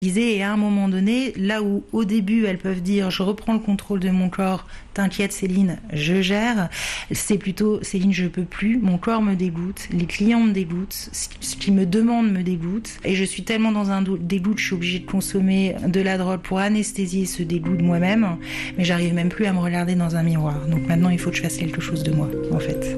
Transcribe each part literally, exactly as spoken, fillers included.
Et à un moment donné, là où au début elles peuvent dire je reprends le contrôle de mon corps, t'inquiète Céline, je gère, c'est plutôt Céline je peux plus, mon corps me dégoûte, les clients me dégoûtent, ce qu'ils me demandent me dégoûte et je suis tellement dans un dégoût que je suis obligée de consommer de la drogue pour anesthésier ce dégoût de moi-même, mais j'arrive même plus à me regarder dans un miroir. Donc maintenant il faut que je fasse quelque chose de moi en fait.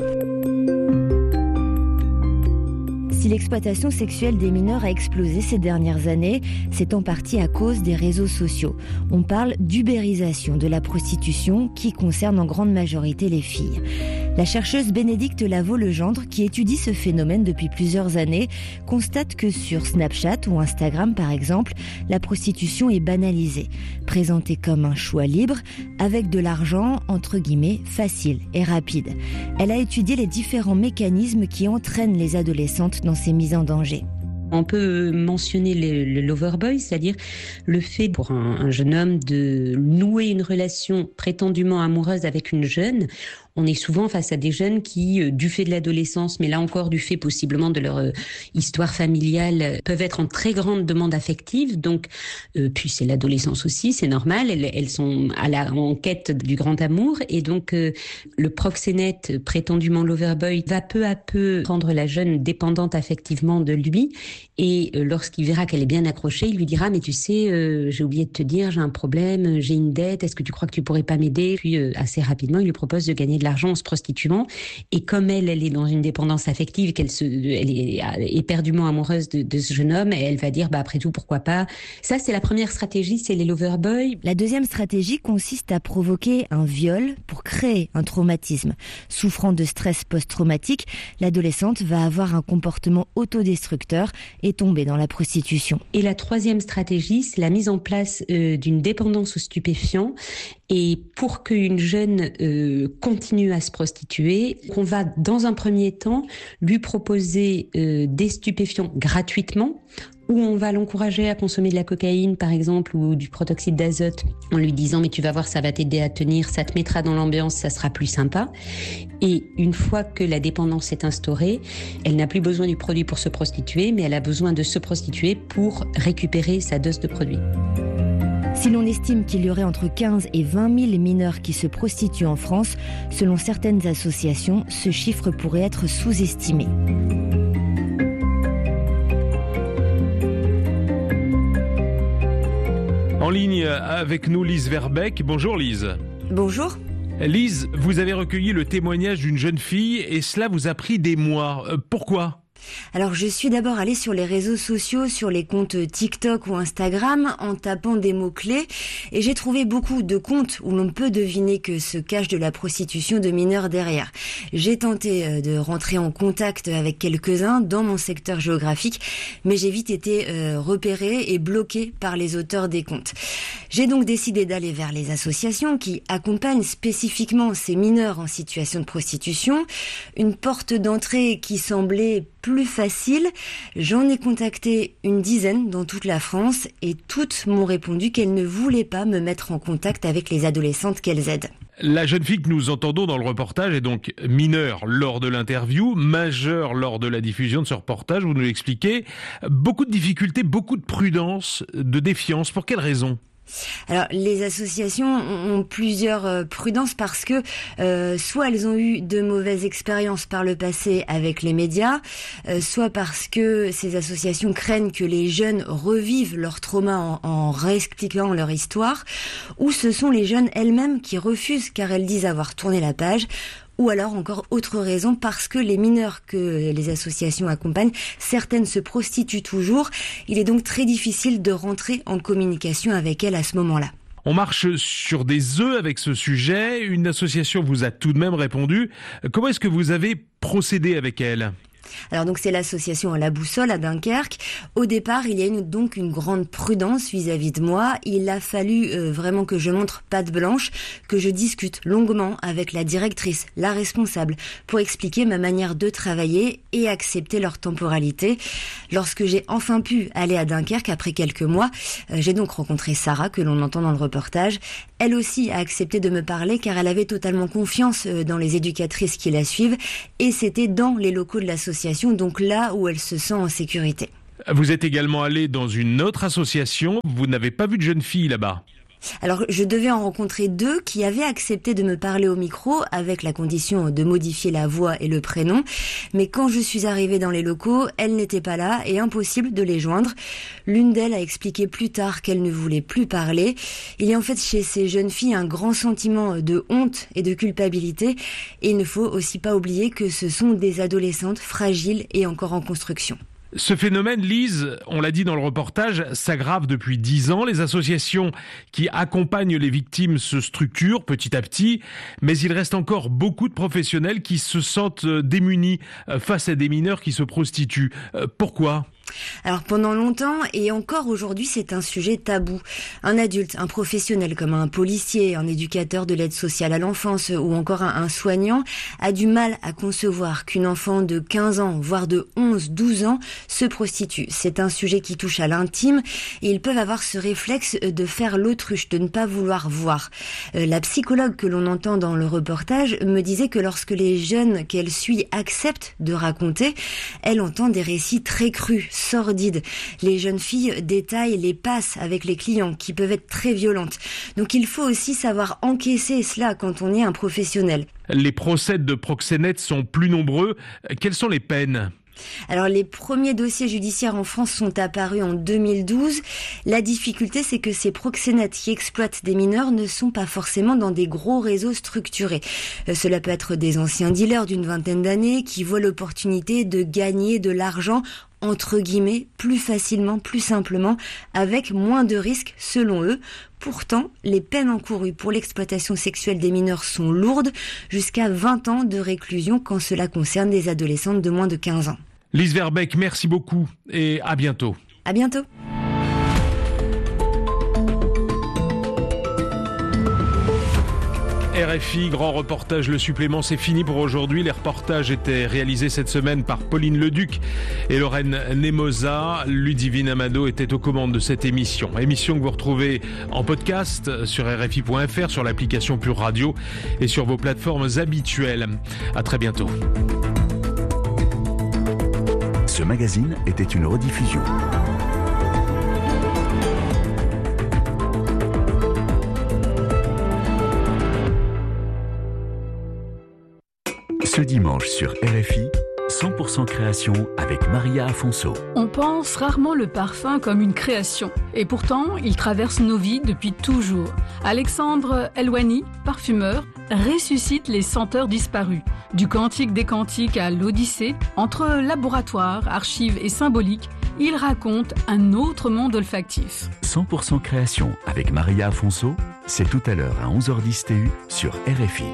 Si l'exploitation sexuelle des mineurs a explosé ces dernières années, c'est en partie à cause des réseaux sociaux. On parle d'ubérisation de la prostitution qui concerne en grande majorité les filles. La chercheuse Bénédicte Lavaux-Legendre, qui étudie ce phénomène depuis plusieurs années, constate que sur Snapchat ou Instagram par exemple, la prostitution est banalisée, présentée comme un choix libre, avec de l'argent, entre guillemets, facile et rapide. Elle a étudié les différents mécanismes qui entraînent les adolescentes dans ces mises en danger. On peut mentionner le, le loverboy, c'est-à-dire le fait pour un, un jeune homme de nouer une relation prétendument amoureuse avec une jeune. On est souvent face à des jeunes qui, du fait de l'adolescence, mais là encore du fait possiblement de leur euh, histoire familiale, peuvent être en très grande demande affective. Donc, euh, puis c'est l'adolescence aussi, c'est normal. Elles, elles sont à la, en quête du grand amour. Et donc, euh, le proxénète, prétendument loverboy, va peu à peu rendre la jeune dépendante affectivement de lui. Et euh, lorsqu'il verra qu'elle est bien accrochée, il lui dira « Mais tu sais, euh, j'ai oublié de te dire, j'ai un problème, j'ai une dette, est-ce que tu crois que tu pourrais pas m'aider ?» Puis euh, assez rapidement, il lui propose de gagner de l'argent en se prostituant. Et comme elle, elle est dans une dépendance affective, qu'elle se, elle est éperdument amoureuse de, de ce jeune homme, et elle va dire, bah, après tout, pourquoi pas. Ça, c'est la première stratégie, c'est les loverboys. La deuxième stratégie consiste à provoquer un viol pour créer un traumatisme. Souffrant de stress post-traumatique, l'adolescente va avoir un comportement autodestructeur et tomber dans la prostitution. Et la troisième stratégie, c'est la mise en place euh, d'une dépendance aux stupéfiants. Et pour qu'une jeune euh, continue à se prostituer, on va dans un premier temps lui proposer euh, des stupéfiants gratuitement, où on va l'encourager à consommer de la cocaïne par exemple ou du protoxyde d'azote en lui disant mais tu vas voir ça va t'aider à tenir, ça te mettra dans l'ambiance, ça sera plus sympa. Et une fois que la dépendance est instaurée, elle n'a plus besoin du produit pour se prostituer, mais elle a besoin de se prostituer pour récupérer sa dose de produit. Si l'on estime qu'il y aurait entre quinze et vingt mille mineurs qui se prostituent en France, selon certaines associations, ce chiffre pourrait être sous-estimé. En ligne avec nous, Lise Verbeek. Bonjour Lise. Bonjour. Lise, vous avez recueilli le témoignage d'une jeune fille et cela vous a pris des mois. Euh, pourquoi ? Alors je suis d'abord allée sur les réseaux sociaux, sur les comptes TikTok ou Instagram en tapant des mots-clés et j'ai trouvé beaucoup de comptes où l'on peut deviner que se cache de la prostitution de mineurs derrière. J'ai tenté de rentrer en contact avec quelques-uns dans mon secteur géographique, mais j'ai vite été euh, repérée et bloquée par les auteurs des comptes. J'ai donc décidé d'aller vers les associations qui accompagnent spécifiquement ces mineurs en situation de prostitution, une porte d'entrée qui semblait plus facile. J'en ai contacté une dizaine dans toute la France et toutes m'ont répondu qu'elles ne voulaient pas me mettre en contact avec les adolescentes qu'elles aident. La jeune fille que nous entendons dans le reportage est donc mineure lors de l'interview, majeure lors de la diffusion de ce reportage, vous nous l'expliquez. Beaucoup de difficultés, beaucoup de prudence, de défiance. Pour quelles raisons ? Alors, les associations ont plusieurs euh, prudences parce que euh, soit elles ont eu de mauvaises expériences par le passé avec les médias, euh, soit parce que ces associations craignent que les jeunes revivent leur trauma en, en réexpliquant leur histoire, ou ce sont les jeunes elles-mêmes qui refusent car elles disent avoir tourné la page. Ou alors encore autre raison, parce que les mineurs que les associations accompagnent, certaines se prostituent toujours. Il est donc très difficile de rentrer en communication avec elles à ce moment-là. On marche sur des œufs avec ce sujet. Une association vous a tout de même répondu. Comment est-ce que vous avez procédé avec elle ? Alors donc c'est l'association La Boussole à Dunkerque. Au départ, il y a une, donc une grande prudence vis-à-vis de moi. Il a fallu euh, vraiment que je montre patte blanche, que je discute longuement avec la directrice, la responsable, pour expliquer ma manière de travailler et accepter leur temporalité. Lorsque j'ai enfin pu aller à Dunkerque après quelques mois, euh, j'ai donc rencontré Sarah, que l'on entend dans le reportage. Elle aussi a accepté de me parler car elle avait totalement confiance euh, dans les éducatrices qui la suivent et c'était dans les locaux de l'association, donc là où elle se sent en sécurité. Vous êtes également allé dans une autre association. Vous n'avez pas vu de jeunes filles là-bas? Alors, je devais en rencontrer deux qui avaient accepté de me parler au micro avec la condition de modifier la voix et le prénom. Mais quand je suis arrivée dans les locaux, elles n'étaient pas là et impossible de les joindre. L'une d'elles a expliqué plus tard qu'elle ne voulait plus parler. Il y a en fait chez ces jeunes filles un grand sentiment de honte et de culpabilité. Et il ne faut aussi pas oublier que ce sont des adolescentes fragiles et encore en construction. Ce phénomène, Lise, on l'a dit dans le reportage, s'aggrave depuis dix ans. Les associations qui accompagnent les victimes se structurent petit à petit, mais il reste encore beaucoup de professionnels qui se sentent démunis face à des mineurs qui se prostituent. Pourquoi ? Alors pendant longtemps et encore aujourd'hui, c'est un sujet tabou. Un adulte, un professionnel comme un policier, un éducateur de l'aide sociale à l'enfance ou encore un, un soignant a du mal à concevoir qu'une enfant de quinze ans, voire de onze, douze ans se prostitue. C'est un sujet qui touche à l'intime et ils peuvent avoir ce réflexe de faire l'autruche, de ne pas vouloir voir. Euh, la psychologue que l'on entend dans le reportage me disait que lorsque les jeunes qu'elle suit acceptent de raconter, elle entend des récits très crus, sordides. Les jeunes filles détaillent les passes avec les clients qui peuvent être très violentes. Donc il faut aussi savoir encaisser cela quand on est un professionnel. Les procès de proxénètes sont plus nombreux. Quelles sont les peines ? Alors les premiers dossiers judiciaires en France sont apparus en deux mille douze. La difficulté, c'est que ces proxénètes qui exploitent des mineurs ne sont pas forcément dans des gros réseaux structurés. Euh, cela peut être des anciens dealers d'une vingtaine d'années qui voient l'opportunité de gagner de l'argent entre guillemets, plus facilement, plus simplement, avec moins de risques selon eux. Pourtant, les peines encourues pour l'exploitation sexuelle des mineurs sont lourdes, jusqu'à vingt ans de réclusion quand cela concerne des adolescentes de moins de quinze ans. Lise Verbeek, merci beaucoup et à bientôt. À bientôt. R F I, grand reportage, le supplément, c'est fini pour aujourd'hui. Les reportages étaient réalisés cette semaine par Pauline Leduc et Lorraine Nemosa. Ludivine Amado était aux commandes de cette émission. Émission que vous retrouvez en podcast sur R F I point F R, sur l'application Pure Radio et sur vos plateformes habituelles. À très bientôt. Ce magazine était une rediffusion. Ce dimanche sur R F I, cent pour cent création avec Maria Afonso. On pense rarement le parfum comme une création. Et pourtant, il traverse nos vies depuis toujours. Alexandre Elwani, parfumeur, ressuscite les senteurs disparues. Du Cantique des Cantiques à l'Odyssée, entre laboratoire, archives et symbolique, il raconte un autre monde olfactif. cent pour cent création avec Maria Afonso, c'est tout à l'heure à onze heures dix T U sur R F I.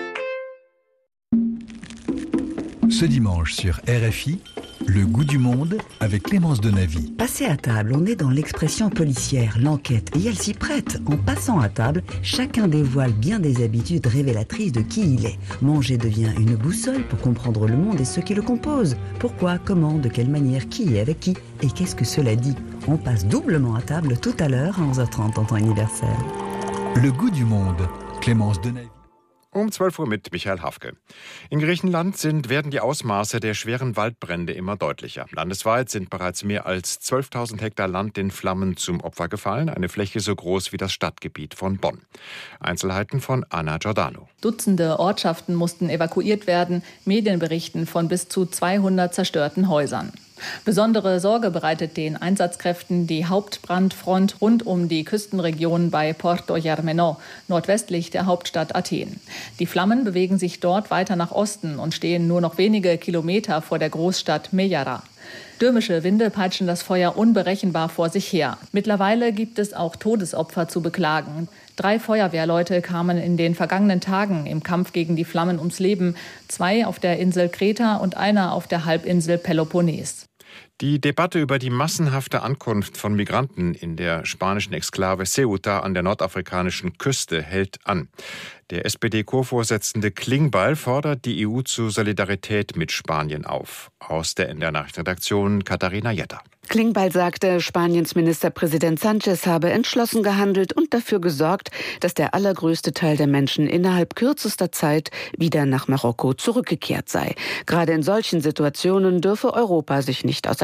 Ce dimanche sur R F I, le goût du monde avec Clémence Denavy. Passer à table, on est dans l'expression policière, l'enquête, et elle s'y prête. En passant à table, chacun dévoile bien des habitudes révélatrices de qui il est. Manger devient une boussole pour comprendre le monde et ce qui le compose. Pourquoi, comment, de quelle manière, qui est avec qui, et qu'est-ce que cela dit? On passe doublement à table tout à l'heure à onze heures trente en temps universel. Le goût du monde, Clémence Denavy. Um zwölf Uhr mit Michael Hafke. In Griechenland sind, werden die Ausmaße der schweren Waldbrände immer deutlicher. Landesweit sind bereits mehr als zwölftausend Hektar Land den Flammen zum Opfer gefallen, eine Fläche so groß wie das Stadtgebiet von Bonn. Einzelheiten von Anna Giordano. Dutzende Ortschaften mussten evakuiert werden, Medien berichten von bis zu zweihundert zerstörten Häusern. Besondere Sorge bereitet den Einsatzkräften die Hauptbrandfront rund um die Küstenregion bei Porto Germano, nordwestlich der Hauptstadt Athen. Die Flammen bewegen sich dort weiter nach Osten und stehen nur noch wenige Kilometer vor der Großstadt Mejara. Stürmische Winde peitschen das Feuer unberechenbar vor sich her. Mittlerweile gibt es auch Todesopfer zu beklagen. Drei Feuerwehrleute kamen in den vergangenen Tagen im Kampf gegen die Flammen ums Leben. Zwei auf der Insel Kreta und einer auf der Halbinsel Peloponnes. Die Debatte über die massenhafte Ankunft von Migranten in der spanischen Exklave Ceuta an der nordafrikanischen Küste hält an. Der S P D-Co-Vorsitzende Klingbeil fordert die E U zur Solidarität mit Spanien auf. Aus der N D R-Nachrichtenredaktion Katharina Jetter. Klingbeil sagte, Spaniens Ministerpräsident Sánchez habe entschlossen gehandelt und dafür gesorgt, dass der allergrößte Teil der Menschen innerhalb kürzester Zeit wieder nach Marokko zurückgekehrt sei. Gerade in solchen Situationen dürfe Europa sich nicht aus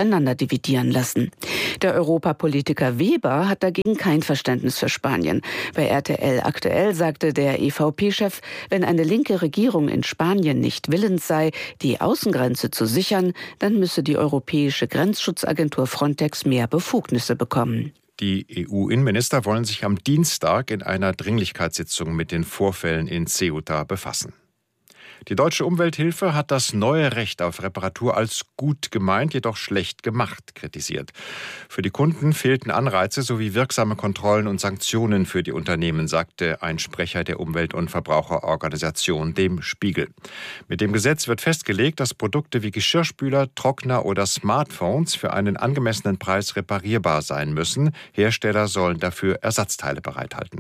auseinander dividieren lassen. Der Europapolitiker Weber hat dagegen kein Verständnis für Spanien. Bei R T L Aktuell sagte der E V P-Chef, wenn eine linke Regierung in Spanien nicht willens sei, die Außengrenze zu sichern, dann müsse die europäische Grenzschutzagentur Frontex mehr Befugnisse bekommen. Die E U-Innenminister wollen sich am Dienstag in einer Dringlichkeitssitzung mit den Vorfällen in Ceuta befassen. Die Deutsche Umwelthilfe hat das neue Recht auf Reparatur als gut gemeint, jedoch schlecht gemacht kritisiert. Für die Kunden fehlten Anreize sowie wirksame Kontrollen und Sanktionen für die Unternehmen, sagte ein Sprecher der Umwelt- und Verbraucherorganisation dem Spiegel. Mit dem Gesetz wird festgelegt, dass Produkte wie Geschirrspüler, Trockner oder Smartphones für einen angemessenen Preis reparierbar sein müssen. Hersteller sollen dafür Ersatzteile bereithalten.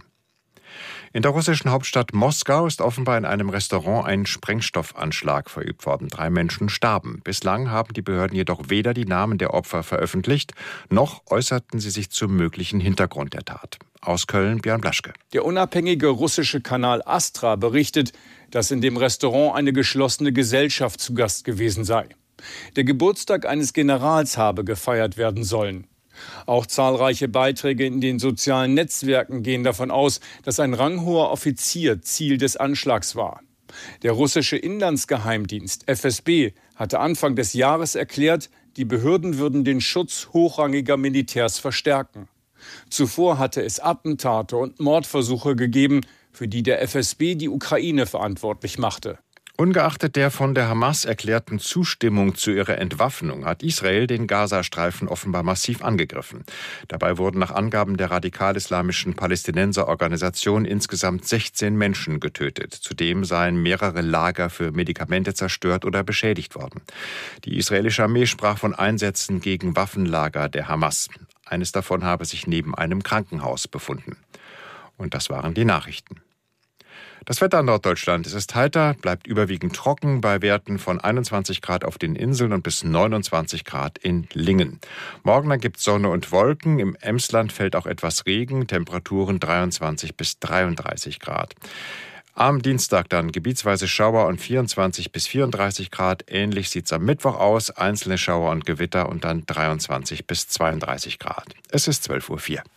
In der russischen Hauptstadt Moskau ist offenbar in einem Restaurant ein Sprengstoffanschlag verübt worden. Drei Menschen starben. Bislang haben die Behörden jedoch weder die Namen der Opfer veröffentlicht, noch äußerten sie sich zum möglichen Hintergrund der Tat. Aus Köln Björn Blaschke. Der unabhängige russische Kanal Astra berichtet, dass in dem Restaurant eine geschlossene Gesellschaft zu Gast gewesen sei. Der Geburtstag eines Generals habe gefeiert werden sollen. Auch zahlreiche Beiträge in den sozialen Netzwerken gehen davon aus, dass ein ranghoher Offizier Ziel des Anschlags war. Der russische Inlandsgeheimdienst F S B hatte Anfang des Jahres erklärt, die Behörden würden den Schutz hochrangiger Militärs verstärken. Zuvor hatte es Attentate und Mordversuche gegeben, für die der F S B die Ukraine verantwortlich machte. Ungeachtet der von der Hamas erklärten Zustimmung zu ihrer Entwaffnung hat Israel den Gazastreifen offenbar massiv angegriffen. Dabei wurden nach Angaben der radikal-islamischen Palästinenserorganisation insgesamt sechzehn Menschen getötet. Zudem seien mehrere Lager für Medikamente zerstört oder beschädigt worden. Die israelische Armee sprach von Einsätzen gegen Waffenlager der Hamas. Eines davon habe sich neben einem Krankenhaus befunden. Und das waren die Nachrichten. Das Wetter in Norddeutschland. Es ist heiter, bleibt überwiegend trocken bei Werten von einundzwanzig Grad auf den Inseln und bis neunundzwanzig Grad in Lingen. Morgen dann gibt es Sonne und Wolken. Im Emsland fällt auch etwas Regen. Temperaturen dreiundzwanzig bis dreiunddreißig Grad. Am Dienstag dann gebietsweise Schauer und vierundzwanzig bis vierunddreißig Grad. Ähnlich sieht es am Mittwoch aus. Einzelne Schauer und Gewitter und dann dreiundzwanzig bis zweiunddreißig Grad. Es ist zwölf Uhr vier.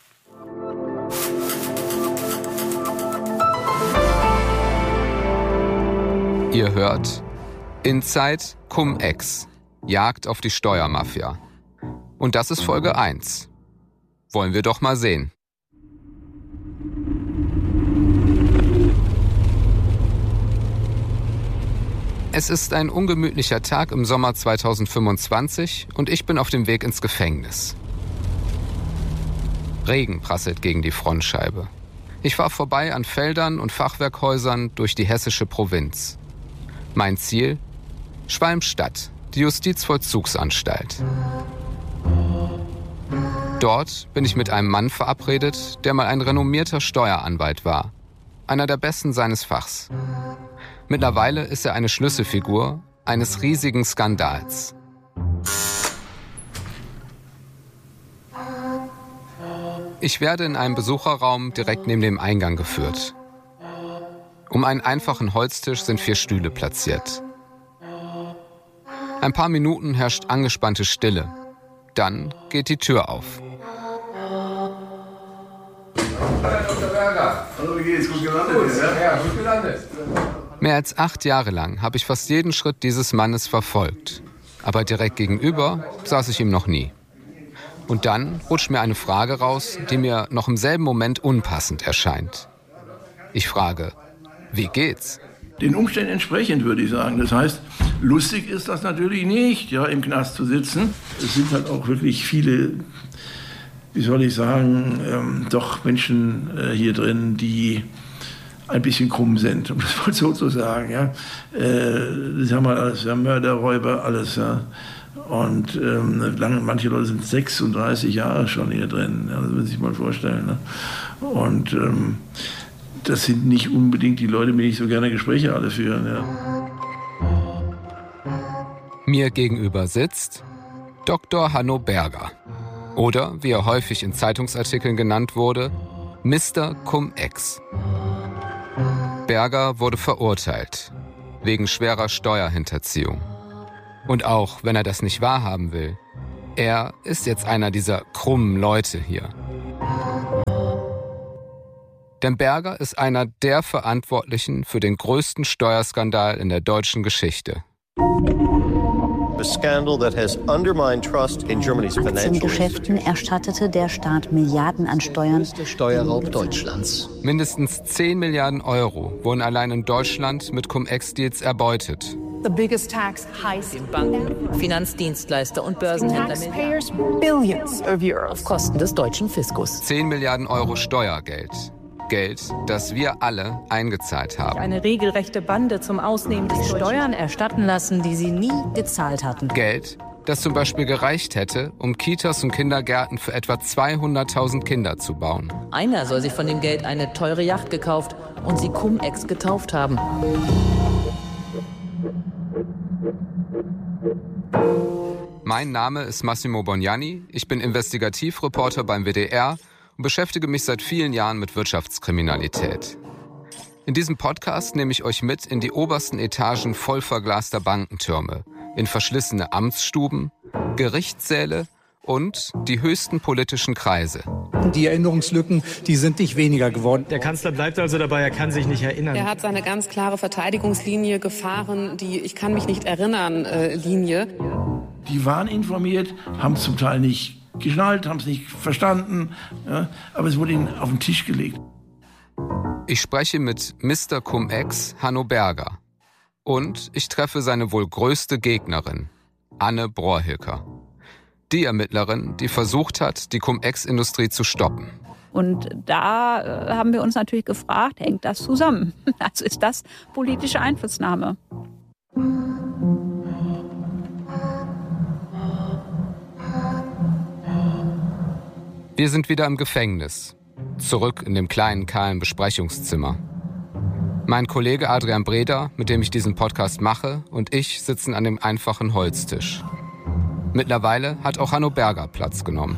Ihr hört Inside Cum-Ex, Jagd auf die Steuermafia. Und das ist Folge eins. Wollen wir doch mal sehen. Es ist ein ungemütlicher Tag im Sommer zweitausendfünfundzwanzig und ich bin auf dem Weg ins Gefängnis. Regen prasselt gegen die Frontscheibe. Ich fahre vorbei an Feldern und Fachwerkhäusern durch die hessische Provinz. Mein Ziel? Schwalmstadt, die Justizvollzugsanstalt. Dort bin ich mit einem Mann verabredet, der mal ein renommierter Steueranwalt war. Einer der besten seines Fachs. Mittlerweile ist er eine Schlüsselfigur eines riesigen Skandals. Ich werde in einem Besucherraum direkt neben dem Eingang geführt. Um einen einfachen Holztisch sind vier Stühle platziert. Ein paar Minuten herrscht angespannte Stille. Dann geht die Tür auf. Doktor Berger. Hallo, wie geht's? Gut gelandet? Gut, ja, gut gelandet. Mehr als acht Jahre lang habe ich fast jeden Schritt dieses Mannes verfolgt. Aber direkt gegenüber saß ich ihm noch nie. Und dann rutscht mir eine Frage raus, die mir noch im selben Moment unpassend erscheint. Ich frage: Wie geht's? Den Umständen entsprechend, würde ich sagen. Das heißt, lustig ist das natürlich nicht, ja, im Knast zu sitzen. Es sind halt auch wirklich viele, wie soll ich sagen, ähm, doch Menschen äh, hier drin, die ein bisschen krumm sind, um das mal so zu sagen. Ja. Äh, das haben wir alles, ja, Mörder, Räuber, alles. Ja. Und ähm, lange, manche Leute sind sechsunddreißig Jahre schon hier drin, ja, das muss man sich mal vorstellen. Ne. Und ähm, das sind nicht unbedingt die Leute, mit denen ich so gerne Gespräche alle führen. Ja. Mir gegenüber sitzt Doktor Hanno Berger. Oder, wie er häufig in Zeitungsartikeln genannt wurde, Mister Cum-Ex. Berger wurde verurteilt, wegen schwerer Steuerhinterziehung. Und auch wenn er das nicht wahrhaben will, Er ist jetzt einer dieser krummen Leute hier. Denn Berger ist einer der Verantwortlichen für den größten Steuerskandal in der deutschen Geschichte. Aktiengeschäften erstattete der Staat Milliarden an Steuern. Steuerraub Deutschlands. Mindestens zehn Milliarden Euro wurden allein in Deutschland mit Cum-Ex-Deals erbeutet. The biggest tax heist in Banken, Finanzdienstleister und Börsenhändler Taxpayers billions of euros auf Kosten des deutschen Fiskus. zehn Milliarden Euro Steuergeld. Geld, das wir alle eingezahlt haben. Eine regelrechte Bande zum Ausnehmen der Steuern erstatten lassen, die sie nie gezahlt hatten. Geld, das zum Beispiel gereicht hätte, um Kitas und Kindergärten für etwa zweihunderttausend Kinder zu bauen. Einer soll sich von dem Geld eine teure Yacht gekauft und sie Cum-Ex getauft haben. Mein Name ist Massimo Bognani, ich bin Investigativreporter beim W D R und beschäftige mich seit vielen Jahren mit Wirtschaftskriminalität. In diesem Podcast nehme ich euch mit in die obersten Etagen voll verglaster Bankentürme, in verschlissene Amtsstuben, Gerichtssäle und die höchsten politischen Kreise. Die Erinnerungslücken, die sind nicht weniger geworden. Der Kanzler bleibt also dabei, er kann sich nicht erinnern. Er hat seine ganz klare Verteidigungslinie gefahren, die Ich kann mich nicht erinnern äh, Linie. Die waren informiert, haben zum Teil nicht geschnallt, haben es nicht verstanden, ja, aber es wurde ihnen auf den Tisch gelegt. Ich spreche mit Mister Cum-Ex, Hanno Berger. Und ich treffe seine wohl größte Gegnerin, Anne Brohrhilker. Die Ermittlerin, die versucht hat, die Cum-Ex-Industrie zu stoppen. Und da äh, haben wir uns natürlich gefragt, hängt das zusammen? Also ist das politische Einflussnahme? Wir sind wieder im Gefängnis, zurück in dem kleinen, kahlen Besprechungszimmer. Mein Kollege Adrian Breder, mit dem ich diesen Podcast mache, und ich sitzen an dem einfachen Holztisch. Mittlerweile hat auch Hanno Berger Platz genommen.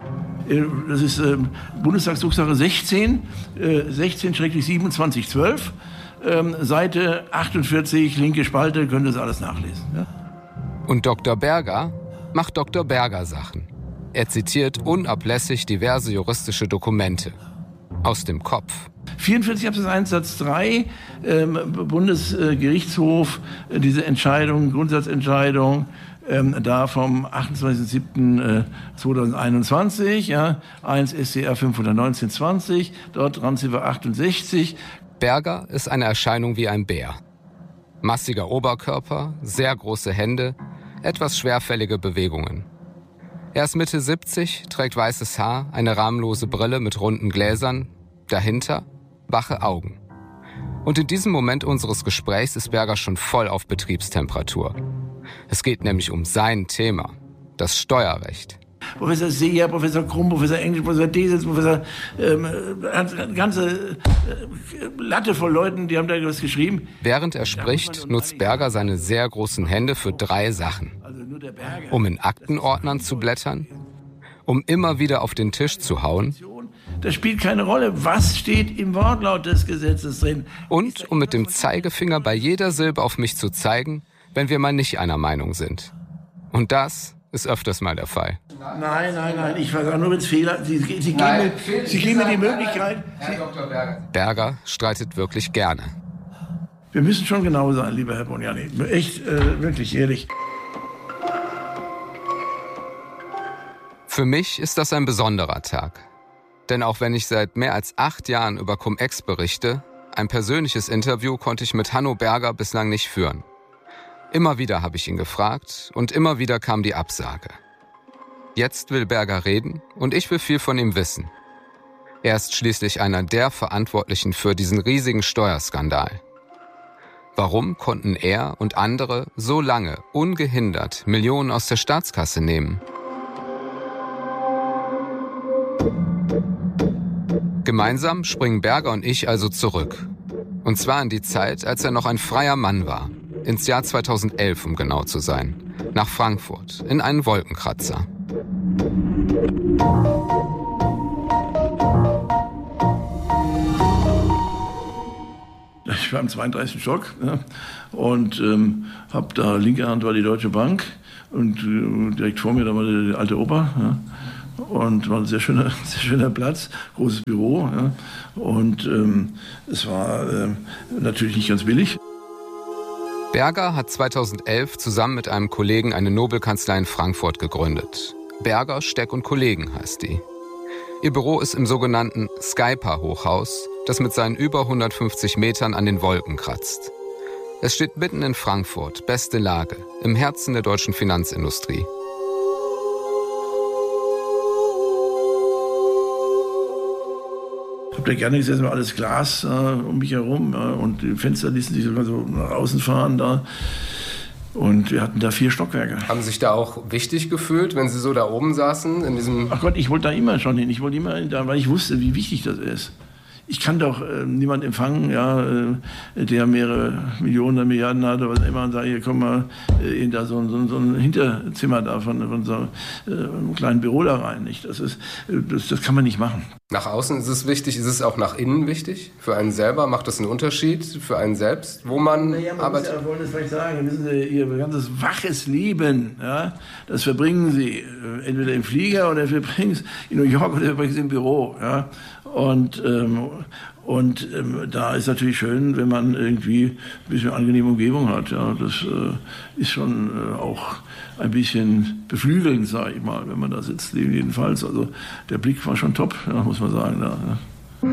Das ist äh, Bundestagsdrucksache sechzehn, äh, sechzehn siebenundzwanzig zwölf, ähm, Seite achtundvierzig, linke Spalte, könnt ihr das alles nachlesen. Ja? Und Doktor Berger macht Doktor Berger Sachen. Er zitiert unablässig diverse juristische Dokumente. Aus dem Kopf. vierundvierzig Absatz eins Satz drei, ähm, Bundesgerichtshof, äh, diese Entscheidung, Grundsatzentscheidung, ähm, da vom achtundzwanzigsten siebten zweitausendeinundzwanzig, ja, eins S C R fünfhundertneunzehn zwanzig, dort Randziffer achtundsechzig. Berger ist eine Erscheinung wie ein Bär. Massiger Oberkörper, sehr große Hände, etwas schwerfällige Bewegungen. Er ist Mitte siebzig, trägt weißes Haar, eine rahmenlose Brille mit runden Gläsern, dahinter wache Augen. Und in diesem Moment unseres Gesprächs ist Berger schon voll auf Betriebstemperatur. Es geht nämlich um sein Thema, das Steuerrecht. Professor Seeger, Professor Krumm, Professor Englisch, Professor Desitz, Professor, ähm, eine ganze äh, Latte voll Leuten, die haben da was geschrieben. Während er spricht, nutzt Berger seine sehr großen Hände für drei Sachen. Um in Aktenordnern zu blättern, um immer wieder auf den Tisch zu hauen. Das spielt keine Rolle, was steht im Wortlaut des Gesetzes drin. Und um mit dem Zeigefinger bei jeder Silbe auf mich zu zeigen, wenn wir mal nicht einer Meinung sind. Und das ist öfters mal der Fall. Nein, nein, nein, ich versuche nur mit Fehler. Sie, Sie, Sie geben mir, Sie geben mir die Möglichkeit. Herr Doktor Berger. Berger streitet wirklich gerne. Wir müssen schon genau sein, lieber Herr Bognani. Echt, äh, wirklich, ehrlich. Für mich ist das ein besonderer Tag. Denn auch wenn ich seit mehr als acht Jahren über Cum-Ex berichte, ein persönliches Interview konnte ich mit Hanno Berger bislang nicht führen. Immer wieder habe ich ihn gefragt und immer wieder kam die Absage. Jetzt will Berger reden und ich will viel von ihm wissen. Er ist schließlich einer der Verantwortlichen für diesen riesigen Steuerskandal. Warum konnten er und andere so lange ungehindert Millionen aus der Staatskasse nehmen? Gemeinsam springen Berger und ich also zurück. Und zwar in die Zeit, als er noch ein freier Mann war. Ins Jahr zweitausendelf, um genau zu sein. Nach Frankfurt, in einen Wolkenkratzer. ich war im zweiunddreißigsten Stock, ja, und ähm, habe da, linke Hand war die Deutsche Bank und äh, direkt vor mir da war die alte Oper. Ja. Und war ein sehr schöner, sehr schöner Platz, großes Büro. Ja. Und ähm, es war äh, natürlich nicht ganz billig. Berger hat zweitausendelf zusammen mit einem Kollegen eine Nobelkanzlei in Frankfurt gegründet. Berger, Steck und Kollegen heißt die. Ihr Büro ist im sogenannten Skypa-Hochhaus, das mit seinen über hundertfünfzig Metern an den Wolken kratzt. Es steht mitten in Frankfurt, beste Lage, im Herzen der deutschen Finanzindustrie. Ich habe da gerne gesessen, war alles Glas äh, um mich herum, ja, und die Fenster ließen sich sogar so nach außen fahren da. Und wir hatten da vier Stockwerke. Haben Sie sich da auch wichtig gefühlt, wenn Sie so da oben saßen? In diesem Ach Gott, ich wollte da immer schon hin. Ich wollte immer hin, weil ich wusste, wie wichtig das ist. Ich kann doch äh, niemanden empfangen, ja, äh, der mehrere Millionen oder Milliarden hat oder was immer, und sage, hier komm mal äh, in da so, so, so ein Hinterzimmer da von, von so äh, einem kleinen Büro da rein. Nicht? Das, ist, das, das kann man nicht machen. Nach außen ist es wichtig, ist es auch nach innen wichtig? Für einen selber macht das einen Unterschied für einen selbst, wo man, naja, man arbeitet? Ja, wollen das vielleicht sagen, wissen Sie, Ihr ganzes waches Leben, ja, das verbringen Sie entweder im Flieger oder verbringen es in New York oder verbringen Sie im Büro. Ja. Und, ähm, und ähm, da ist natürlich schön, wenn man irgendwie ein bisschen angenehme Umgebung hat. Ja. Das äh, ist schon äh, auch ein bisschen beflügelnd, sage ich mal, wenn man da sitzt, jedenfalls. Also der Blick war schon top, ja, muss man sagen. Da, ja.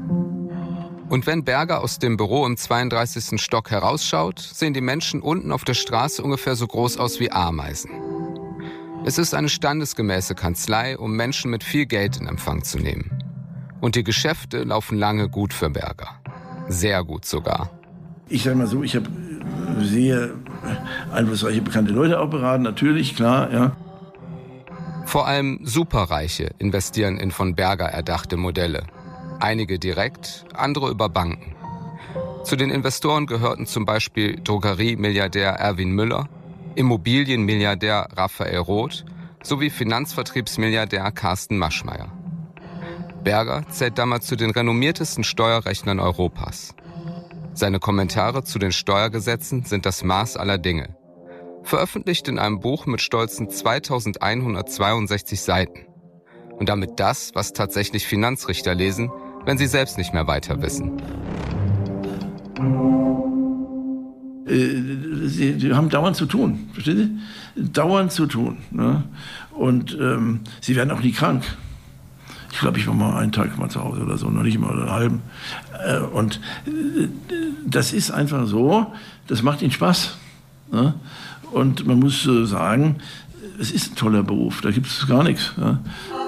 Und wenn Berger aus dem Büro im zweiunddreißigsten Stock herausschaut, sehen die Menschen unten auf der Straße ungefähr so groß aus wie Ameisen. Es ist eine standesgemäße Kanzlei, um Menschen mit viel Geld in Empfang zu nehmen. Und die Geschäfte laufen lange gut für Berger. Sehr gut sogar. Ich sage mal so, ich habe sehr einflussreiche, bekannte Leute auch beraten, natürlich, klar, ja. Vor allem Superreiche investieren in von Berger erdachte Modelle. Einige direkt, andere über Banken. Zu den Investoren gehörten zum Beispiel Drogeriemilliardär Erwin Müller, Immobilienmilliardär Raphael Roth sowie Finanzvertriebsmilliardär Carsten Maschmeyer. Berger zählt damals zu den renommiertesten Steuerrechnern Europas. Seine Kommentare zu den Steuergesetzen sind das Maß aller Dinge. Veröffentlicht in einem Buch mit stolzen zweitausendeinhundertzweiundsechzig Seiten. Und damit das, was tatsächlich Finanzrichter lesen, wenn sie selbst nicht mehr weiter wissen. Sie, sie haben dauernd zu tun, verstehen Sie? Dauernd zu tun. Ne? Und ähm, sie werden auch nie krank. Ich glaube, ich war mal einen Tag mal zu Hause oder so, noch nicht mal einen halben. Äh, und äh, das ist einfach so, das macht ihnen Spaß. Ne? Und man muss äh, sagen, es ist ein toller Beruf, da gibt es gar nichts. Ne?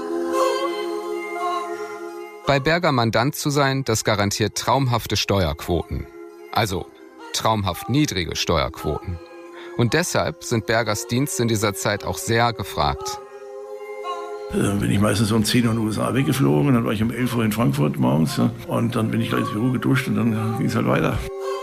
Bei Berger Mandant zu sein, das garantiert traumhafte Steuerquoten. Also traumhaft niedrige Steuerquoten. Und deshalb sind Bergers Dienste in dieser Zeit auch sehr gefragt. Äh, bin ich meistens um zehn Uhr in den U S A weggeflogen, dann war ich um elf Uhr in Frankfurt morgens, ja, und dann bin ich gleich ins Büro geduscht und dann ging es halt weiter.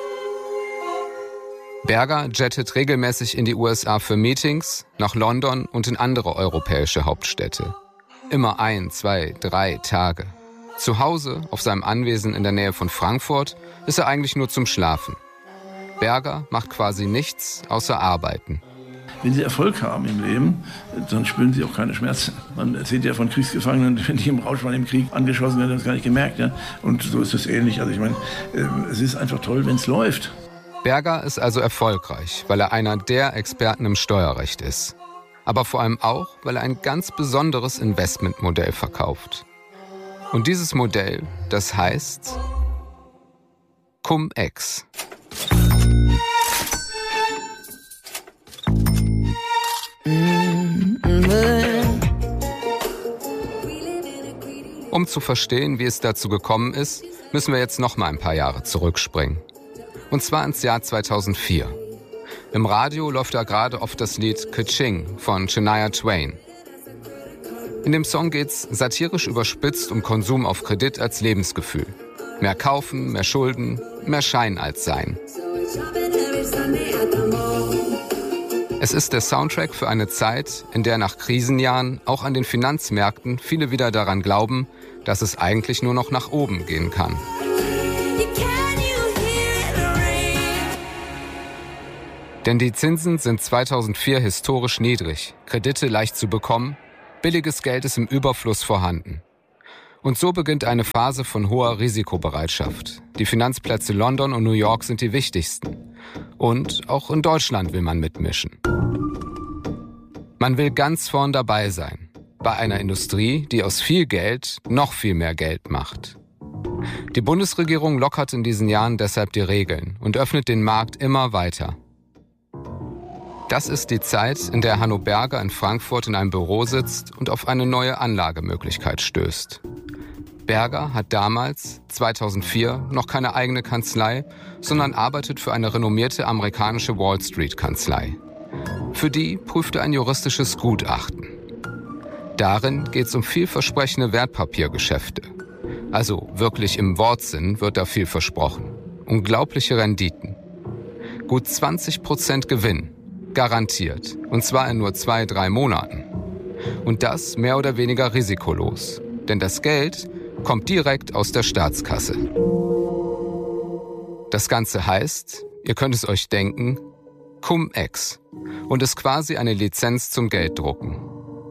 Berger jettet regelmäßig in die U S A für Meetings, nach London und in andere europäische Hauptstädte. Immer ein, zwei, drei Tage. Zu Hause, auf seinem Anwesen in der Nähe von Frankfurt, ist er eigentlich nur zum Schlafen. Berger macht quasi nichts außer arbeiten. Wenn Sie Erfolg haben im Leben, dann spüren Sie auch keine Schmerzen. Man erzählt ja von Kriegsgefangenen, wenn die im Rausch waren im Krieg angeschossen werden, haben das gar nicht gemerkt. Ja? Und so ist es ähnlich. Also ich meine, es ist einfach toll, wenn es läuft. Berger ist also erfolgreich, weil er einer der Experten im Steuerrecht ist. Aber vor allem auch, weil er ein ganz besonderes Investmentmodell verkauft. Und dieses Modell, das heißt Cum-Ex. Um zu verstehen, wie es dazu gekommen ist, müssen wir jetzt noch mal ein paar Jahre zurückspringen. Und zwar ins Jahr zweitausendvier. Im Radio läuft da gerade oft das Lied Ka-Ching von Shania Twain. In dem Song geht's satirisch überspitzt um Konsum auf Kredit als Lebensgefühl. Mehr kaufen, mehr Schulden, mehr Schein als Sein. Es ist der Soundtrack für eine Zeit, in der nach Krisenjahren auch an den Finanzmärkten viele wieder daran glauben, dass es eigentlich nur noch nach oben gehen kann. Denn die Zinsen sind zweitausendvier historisch niedrig, Kredite leicht zu bekommen, billiges Geld ist im Überfluss vorhanden. Und so beginnt eine Phase von hoher Risikobereitschaft. Die Finanzplätze London und New York sind die wichtigsten. Und auch in Deutschland will man mitmischen. Man will ganz vorn dabei sein. Bei einer Industrie, die aus viel Geld noch viel mehr Geld macht. Die Bundesregierung lockert in diesen Jahren deshalb die Regeln und öffnet den Markt immer weiter. Das ist die Zeit, in der Hanno Berger in Frankfurt in einem Büro sitzt und auf eine neue Anlagemöglichkeit stößt. Berger hat damals, zweitausendvier, noch keine eigene Kanzlei, sondern arbeitet für eine renommierte amerikanische Wall-Street-Kanzlei. Für die prüft er ein juristisches Gutachten. Darin geht es um vielversprechende Wertpapiergeschäfte. Also wirklich im Wortsinn wird da viel versprochen. Unglaubliche Renditen. Gut zwanzig Prozent Gewinn. Garantiert. Und zwar in nur zwei, drei Monaten. Und das mehr oder weniger risikolos. Denn das Geld kommt direkt aus der Staatskasse. Das Ganze heißt, ihr könnt es euch denken, Cum-Ex und ist quasi eine Lizenz zum Gelddrucken.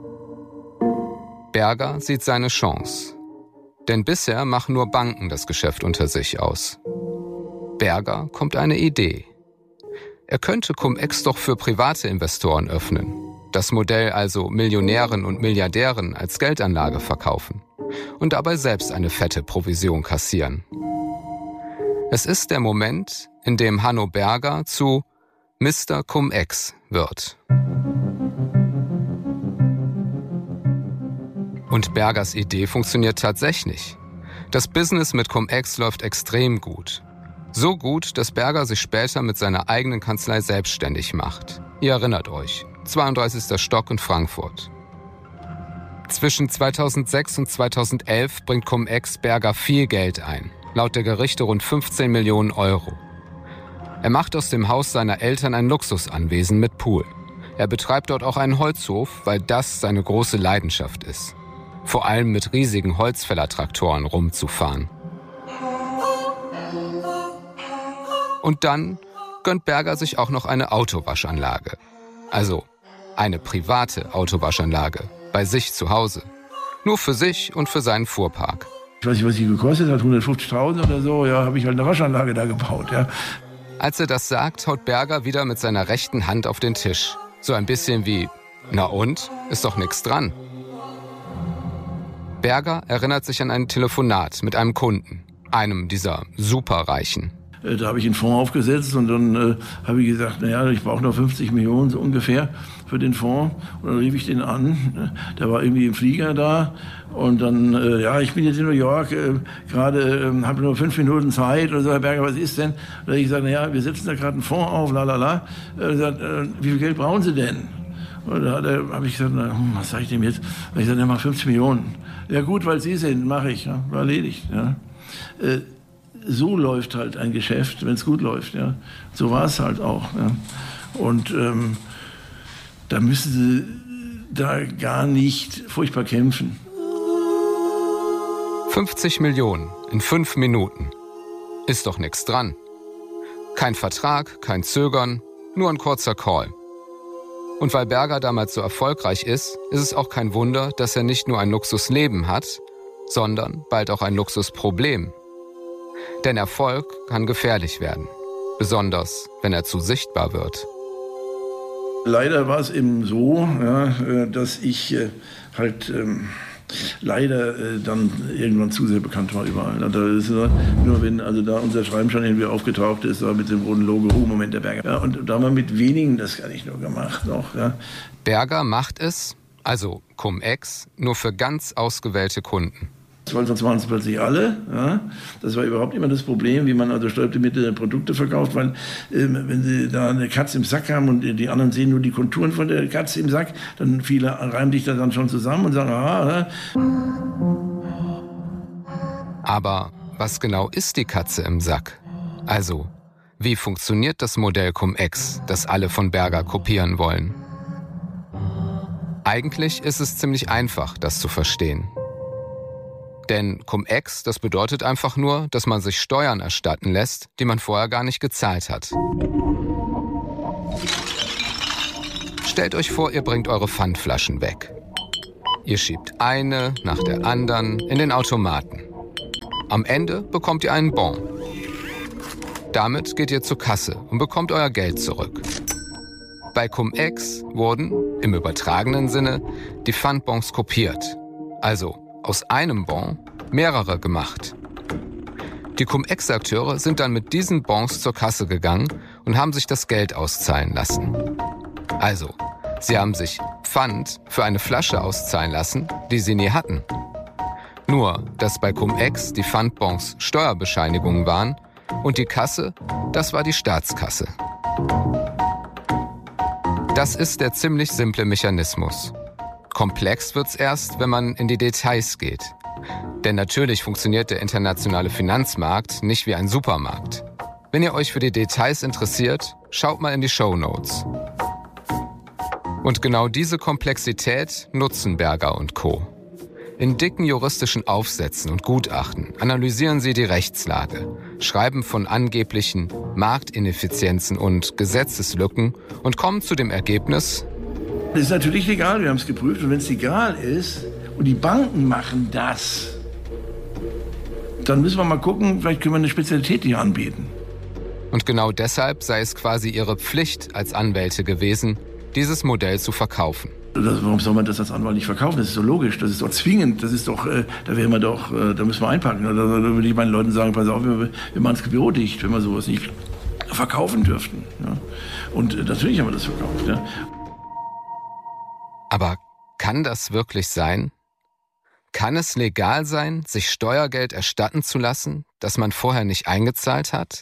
Berger sieht seine Chance. Denn bisher machen nur Banken das Geschäft unter sich aus. Berger kommt eine Idee. Er könnte Cum-Ex doch für private Investoren öffnen. Das Modell also Millionären und Milliardären als Geldanlage verkaufen. Und dabei selbst eine fette Provision kassieren. Es ist der Moment, in dem Hanno Berger zu Mister Cum-Ex wird. Und Bergers Idee funktioniert tatsächlich. Das Business mit Cum-Ex läuft extrem gut. So gut, dass Berger sich später mit seiner eigenen Kanzlei selbstständig macht. Ihr erinnert euch, zweiunddreißigster Stock in Frankfurt. Zwischen zweitausendsechs und zweitausendelf bringt Cum-Ex Berger viel Geld ein, laut der Gerichte rund fünfzehn Millionen Euro. Er macht aus dem Haus seiner Eltern ein Luxusanwesen mit Pool. Er betreibt dort auch einen Holzhof, weil das seine große Leidenschaft ist. Vor allem mit riesigen Holzfällertraktoren rumzufahren. Und dann gönnt Berger sich auch noch eine Autowaschanlage. Also eine private Autowaschanlage. Bei sich zu Hause. Nur für sich und für seinen Fuhrpark. Ich weiß nicht, was die gekostet hat, hundertfünfzigtausend oder so. Ja, habe ich halt eine Waschanlage da gebaut. Ja. Als er das sagt, haut Berger wieder mit seiner rechten Hand auf den Tisch. So ein bisschen wie, na und? Ist doch nichts dran. Berger erinnert sich an ein Telefonat mit einem Kunden. Einem dieser Superreichen. Da habe ich einen Fonds aufgesetzt und dann äh, habe ich gesagt, naja, ich brauche noch fünfzig Millionen so ungefähr für den Fonds. Und dann rief ich den an, der war irgendwie im Flieger da und dann, äh, ja, ich bin jetzt in New York, äh, gerade äh, habe nur fünf Minuten Zeit oder so, Herr Berger, was ist denn? Und dann habe ich gesagt, naja, wir setzen da gerade einen Fonds auf, lalala. Er gesagt, äh, wie viel Geld brauchen Sie denn? Und da habe ich gesagt, na, was sage ich dem jetzt? Da habe ich gesagt, ja, mach fünfzig Millionen. Ja gut, weil Sie sind, mache ich, ja, war erledigt. Ja. Äh, So läuft halt ein Geschäft, wenn es gut läuft. Ja. So war es halt auch. Ja. Und ähm, da müssen sie da gar nicht furchtbar kämpfen. fünfzig Millionen in fünf Minuten. Ist doch nichts dran. Kein Vertrag, kein Zögern, nur ein kurzer Call. Und weil Berger damals so erfolgreich ist, ist es auch kein Wunder, dass er nicht nur ein Luxusleben hat, sondern bald auch ein Luxusproblem. Denn Erfolg kann gefährlich werden, besonders wenn er zu sichtbar wird. Leider war es eben so, ja, dass ich halt ähm, leider äh, dann irgendwann zu sehr bekannt war überall. Da ist, nur wenn also da unser Schreiben schon irgendwie aufgetaucht ist, war mit dem roten Logo, oh, Moment, der Berger. Ja, und da haben wir mit wenigen das gar nicht nur gemacht. Noch, ja. Berger macht es, also Cum-Ex, nur für ganz ausgewählte Kunden. Weil sonst waren es plötzlich alle. Ja. Das war überhaupt immer das Problem, wie man also steuerbedingte Produkte verkauft. Weil äh, wenn Sie da eine Katze im Sack haben und die anderen sehen nur die Konturen von der Katze im Sack, dann viele reimen sich das dann schon zusammen und sagen, aha. Ja. Aber was genau ist die Katze im Sack? Also, wie funktioniert das Modell Cum-Ex, das alle von Berger kopieren wollen? Eigentlich ist es ziemlich einfach, das zu verstehen. Denn Cum-Ex, das bedeutet einfach nur, dass man sich Steuern erstatten lässt, die man vorher gar nicht gezahlt hat. Stellt euch vor, ihr bringt eure Pfandflaschen weg. Ihr schiebt eine nach der anderen in den Automaten. Am Ende bekommt ihr einen Bon. Damit geht ihr zur Kasse und bekommt euer Geld zurück. Bei Cum-Ex wurden, im übertragenen Sinne, die Pfandbons kopiert. Also aus einem Bon mehrere gemacht. Die Cum-Ex-Akteure sind dann mit diesen Bons zur Kasse gegangen und haben sich das Geld auszahlen lassen. Also, sie haben sich Pfand für eine Flasche auszahlen lassen, die sie nie hatten. Nur, dass bei Cum-Ex die Pfandbons Steuerbescheinigungen waren und die Kasse, das war die Staatskasse. Das ist der ziemlich simple Mechanismus. Komplex wird's erst, wenn man in die Details geht. Denn natürlich funktioniert der internationale Finanzmarkt nicht wie ein Supermarkt. Wenn ihr euch für die Details interessiert, schaut mal in die Shownotes. Und genau diese Komplexität nutzen Berger und Co. In dicken juristischen Aufsätzen und Gutachten analysieren sie die Rechtslage, schreiben von angeblichen Marktineffizienzen und Gesetzeslücken und kommen zu dem Ergebnis: Das ist natürlich legal, wir haben es geprüft. Und wenn es legal ist und die Banken machen das, dann müssen wir mal gucken, vielleicht können wir eine Spezialität hier anbieten. Und genau deshalb sei es quasi ihre Pflicht als Anwälte gewesen, dieses Modell zu verkaufen. Das, warum soll man das als Anwalt nicht verkaufen? Das ist doch logisch, das ist doch zwingend, das ist doch, äh, da wären wir doch, äh, da müssen wir einpacken. Da, da würde ich meinen Leuten sagen, pass auf, wir, wir machen das Büro dicht, wenn wir sowas nicht verkaufen dürften. Ja? Und äh, natürlich haben wir das verkauft. Ja? Aber kann das wirklich sein? Kann es legal sein, sich Steuergeld erstatten zu lassen, das man vorher nicht eingezahlt hat?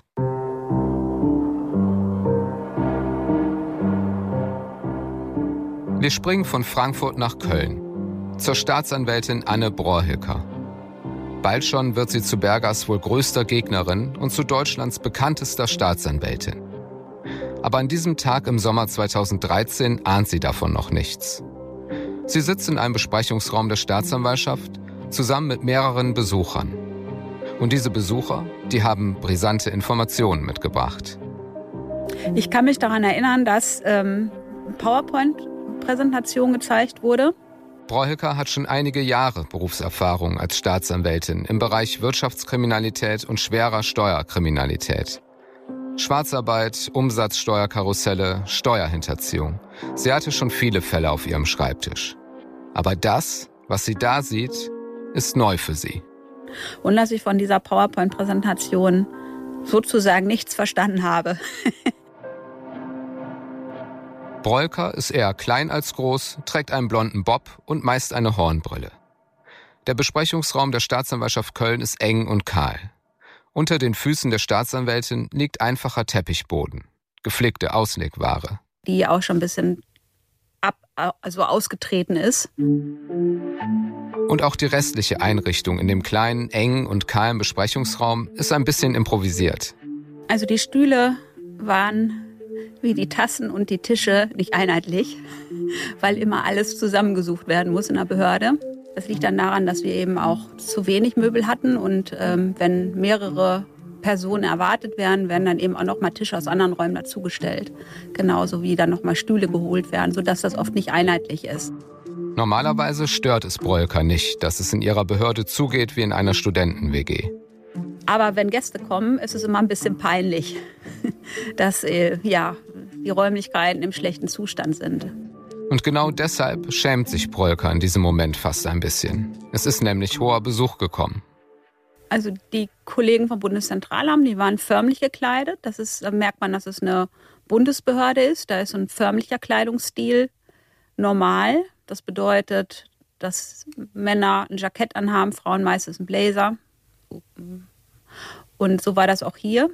Wir springen von Frankfurt nach Köln, zur Staatsanwältin Anne Brohilker. Bald schon wird sie zu Bergers wohl größter Gegnerin und zu Deutschlands bekanntester Staatsanwältin. Aber an diesem Tag im Sommer zweitausenddreizehn ahnt sie davon noch nichts. Sie sitzt in einem Besprechungsraum der Staatsanwaltschaft zusammen mit mehreren Besuchern. Und diese Besucher, die haben brisante Informationen mitgebracht. Ich kann mich daran erinnern, dass ähm, PowerPoint-Präsentation gezeigt wurde. Brohilker hat schon einige Jahre Berufserfahrung als Staatsanwältin im Bereich Wirtschaftskriminalität und schwerer Steuerkriminalität. Schwarzarbeit, Umsatzsteuerkarusselle, Steuerhinterziehung. Sie hatte schon viele Fälle auf ihrem Schreibtisch. Aber das, was sie da sieht, ist neu für sie. Und dass ich von dieser PowerPoint-Präsentation sozusagen nichts verstanden habe. Brohilker ist eher klein als groß, trägt einen blonden Bob und meist eine Hornbrille. Der Besprechungsraum der Staatsanwaltschaft Köln ist eng und kahl. Unter den Füßen der Staatsanwältin liegt einfacher Teppichboden, geflickte Auslegware. Die auch schon ein bisschen ab, also ausgetreten ist. Und auch die restliche Einrichtung in dem kleinen, engen und kahlen Besprechungsraum ist ein bisschen improvisiert. Also die Stühle waren wie die Tassen und die Tische nicht einheitlich, weil immer alles zusammengesucht werden muss in der Behörde. Das liegt dann daran, dass wir eben auch zu wenig Möbel hatten und ähm, wenn mehrere Personen erwartet werden, werden dann eben auch noch mal Tische aus anderen Räumen dazugestellt. Genauso wie dann noch mal Stühle geholt werden, sodass das oft nicht einheitlich ist. Normalerweise stört es Brohilker nicht, dass es in ihrer Behörde zugeht wie in einer Studenten-W G. Aber wenn Gäste kommen, ist es immer ein bisschen peinlich, dass äh, ja, die Räumlichkeiten im schlechten Zustand sind. Und genau deshalb schämt sich Brohilker in diesem Moment fast ein bisschen. Es ist nämlich hoher Besuch gekommen. Also die Kollegen vom Bundeszentralamt, die waren förmlich gekleidet. Das ist, da merkt man, dass es eine Bundesbehörde ist. Da ist so ein förmlicher Kleidungsstil normal. Das bedeutet, dass Männer ein Jackett anhaben, Frauen meistens ein Blazer. Und so war das auch hier.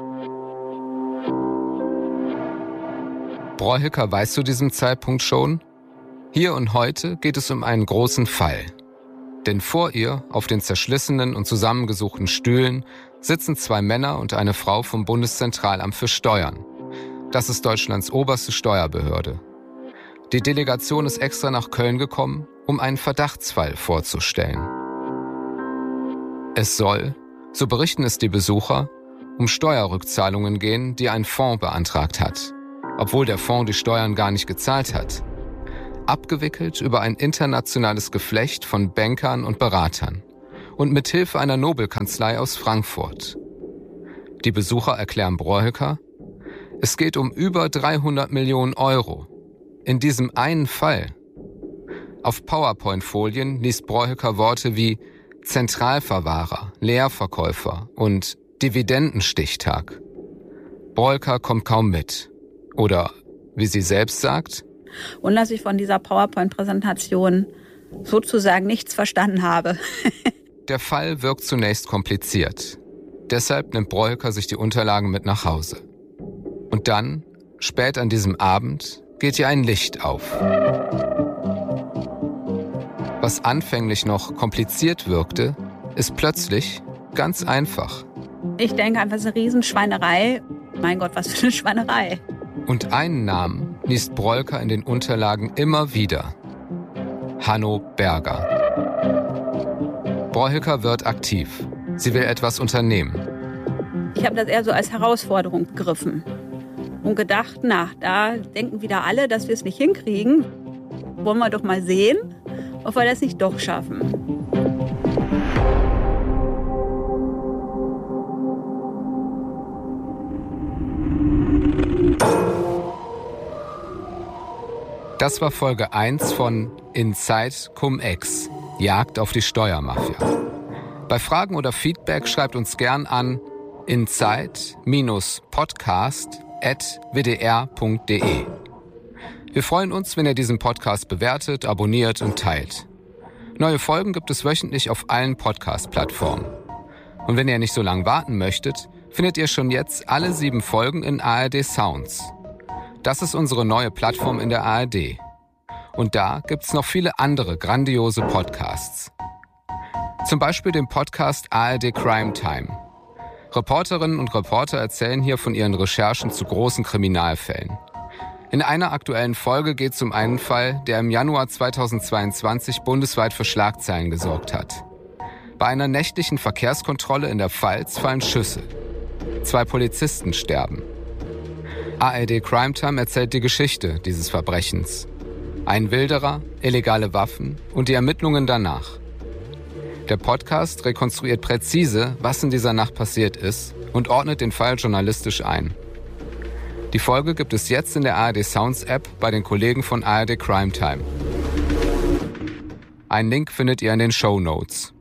Brohilker weiß zu diesem Zeitpunkt schon, hier und heute geht es um einen großen Fall. Denn vor ihr, auf den zerschlissenen und zusammengesuchten Stühlen, sitzen zwei Männer und eine Frau vom Bundeszentralamt für Steuern. Das ist Deutschlands oberste Steuerbehörde. Die Delegation ist extra nach Köln gekommen, um einen Verdachtsfall vorzustellen. Es soll, so berichten es die Besucher, um Steuerrückzahlungen gehen, die ein Fonds beantragt hat. obwohl der Fonds die Steuern gar nicht gezahlt hat. Abgewickelt über ein internationales Geflecht von Bankern und Beratern und mit Hilfe einer Nobelkanzlei aus Frankfurt. Die Besucher erklären Broecker, es geht um über dreihundert Millionen Euro. In diesem einen Fall. Auf PowerPoint-Folien liest Broecker Worte wie Zentralverwahrer, Leerverkäufer und Dividendenstichtag. Broecker kommt kaum mit. Oder, wie sie selbst sagt, und dass ich von dieser PowerPoint-Präsentation sozusagen nichts verstanden habe. Der Fall wirkt zunächst kompliziert. Deshalb nimmt Broecker sich die Unterlagen mit nach Hause. Und dann, spät an diesem Abend, geht ihr ein Licht auf. Was anfänglich noch kompliziert wirkte, ist plötzlich ganz einfach. Ich denke einfach, es ist eine Riesenschweinerei. Mein Gott, was für eine Schweinerei. Und einen Namen liest Broecker in den Unterlagen immer wieder. Hanno Berger. Broecker wird aktiv. Sie will etwas unternehmen. Ich habe das eher so als Herausforderung begriffen und gedacht, na, da denken wieder alle, dass wir es nicht hinkriegen. Wollen wir doch mal sehen, ob wir das nicht doch schaffen. Das war Folge eins von Inside Cum-Ex, Jagd auf die Steuermafia. Bei Fragen oder Feedback schreibt uns gern an inside podcast at w d r punkt d e. Wir freuen uns, wenn ihr diesen Podcast bewertet, abonniert und teilt. Neue Folgen gibt es wöchentlich auf allen Podcast-Plattformen. Und wenn ihr nicht so lange warten möchtet, findet ihr schon jetzt alle sieben Folgen in A R D Sounds. Das ist unsere neue Plattform in der A R D. Und da gibt's noch viele andere grandiose Podcasts. Zum Beispiel den Podcast A R D Crime Time. Reporterinnen und Reporter erzählen hier von ihren Recherchen zu großen Kriminalfällen. In einer aktuellen Folge geht es um einen Fall, der im Januar zweitausendzweiundzwanzig bundesweit für Schlagzeilen gesorgt hat. Bei einer nächtlichen Verkehrskontrolle in der Pfalz fallen Schüsse. Zwei Polizisten sterben. A R D Crime Time erzählt die Geschichte dieses Verbrechens. Ein Wilderer, illegale Waffen und die Ermittlungen danach. Der Podcast rekonstruiert präzise, was in dieser Nacht passiert ist und ordnet den Fall journalistisch ein. Die Folge gibt es jetzt in der A R D Sounds App bei den Kollegen von A R D Crime Time. Einen Link findet ihr in den Shownotes.